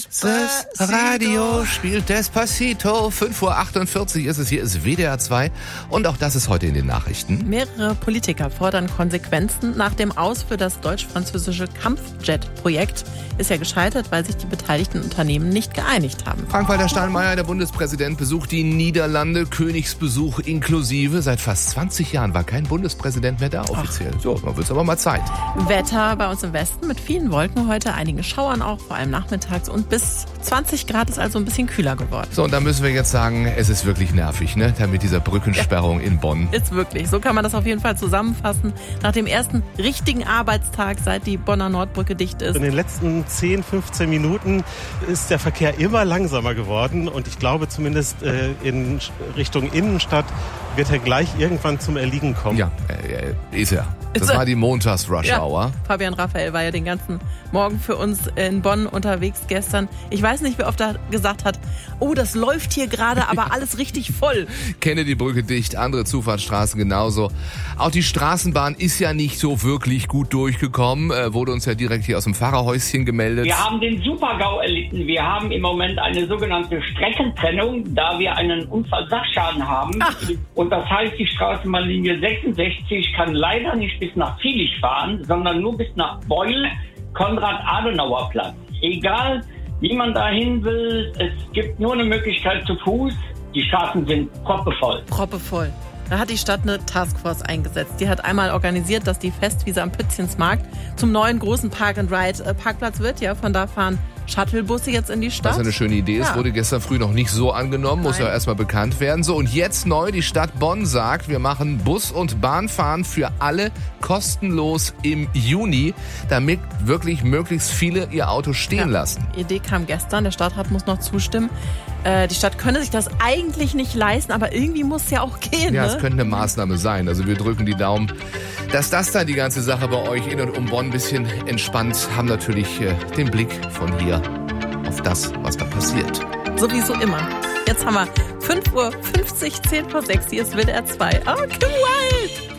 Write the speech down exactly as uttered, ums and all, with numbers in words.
Das Radio spielt Despacito. fünf Uhr achtundvierzig ist es, hier ist W D R zwei und auch das ist heute in den Nachrichten. Mehrere Politiker fordern Konsequenzen nach dem Aus für das deutsch-französische Kampfjet-Projekt. Ist ja gescheitert, weil sich die beteiligten Unternehmen nicht geeinigt haben. Frank-Walter Steinmeier, der Bundespräsident, besucht die Niederlande, Königsbesuch inklusive. Seit fast zwanzig Jahren war kein Bundespräsident mehr da offiziell. Ach. So, dann wird's aber mal Zeit. Wetter bei uns im Westen mit vielen Wolken heute, einigen Schauern auch, vor allem nachmittags und bis zwanzig Grad ist also ein bisschen kühler geworden. So, und da müssen wir jetzt sagen, es ist wirklich nervig, ne? Da mit dieser Brückensperrung ja. in Bonn. Ist wirklich. So kann man das auf jeden Fall zusammenfassen. Nach dem ersten richtigen Arbeitstag, seit die Bonner Nordbrücke dicht ist. In den letzten zehn, fünfzehn Minuten ist der Verkehr immer langsamer geworden und ich glaube zumindest äh, in Richtung Innenstadt wird er gleich irgendwann zum Erliegen kommen. Ja, äh, ist er. Das war die Montags-Rush-Hour. Ja, Fabian Raphael war ja den ganzen Morgen für uns in Bonn unterwegs gestern. Ich weiß nicht, wie oft er gesagt hat, oh, das läuft hier gerade, aber alles richtig voll. Kenne die Brücke dicht, andere Zufahrtsstraßen genauso. Auch die Straßenbahn ist ja nicht so wirklich gut durchgekommen, äh, wurde uns ja direkt hier aus dem Fahrerhäuschen gemeldet. Wir haben den Super-GAU erlitten. Wir haben im Moment eine sogenannte Streckentrennung, da wir einen Unfallsachschaden haben. Ach. Und das heißt, die Straßenbahnlinie sechsundsechzig kann leider nicht bis nach Vielig fahren, sondern nur bis nach Beul, Konrad-Adenauer-Platz. Egal, wie man dahin will, es gibt nur eine Möglichkeit zu Fuß. Die Straßen sind proppevoll. Proppevoll. Da hat die Stadt eine Taskforce eingesetzt. Die hat einmal organisiert, dass die Festwiese am Pützchensmarkt zum neuen großen Park-and-Ride-Parkplatz wird. Ja, von da fahren Shuttlebusse jetzt in die Stadt. Was eine schöne Idee ist, ja. Wurde gestern früh noch nicht so angenommen, muss Nein. ja erstmal bekannt werden. So, und jetzt neu, die Stadt Bonn sagt, wir machen Bus- und Bahnfahren für alle kostenlos im Juni, damit wirklich möglichst viele ihr Auto stehen ja. lassen. Die Idee kam gestern, der Stadtrat muss noch zustimmen. Äh, die Stadt könne sich das eigentlich nicht leisten, aber irgendwie muss es ja auch gehen. Ja, ne? es könnte eine Maßnahme sein. Also wir drücken die Daumen, dass das dann die ganze Sache bei euch in und um Bonn ein bisschen entspannt, haben natürlich äh, den Blick von hier auf das, was da passiert. Sowieso immer. Jetzt haben wir fünf Uhr fünfzig, zehn vor sechs, hier ist W D R zwei. Oh, Kim Wilde!